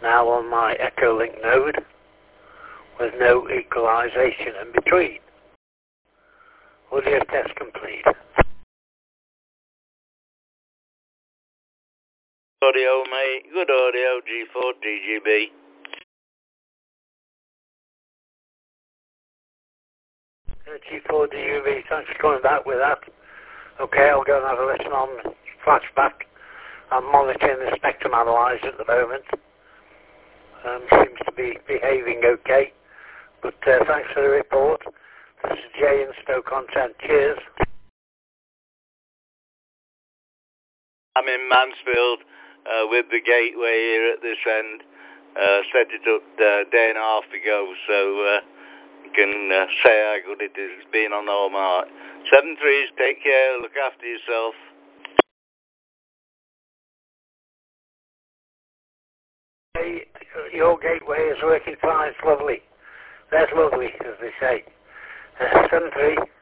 now on my Echolink node with no equalization in between. Audio test complete. Audio, mate. Good audio, G4, DGB. G4 DUV, thanks for coming back with that. Okay, I'll go and have a listen on flashback. I'm monitoring the spectrum analyzer at the moment. Seems to be behaving okay. But thanks for the report. This is Jay in Stoke-on-Trent. Cheers. I'm in Mansfield with the gateway here at this end. Set it up a day and a half ago, so you can say how good it is. It's been on all my 7-3s, take care, look after yourself. Hey, your gateway is working fine. It's lovely. That's lovely, as they say. 7-3.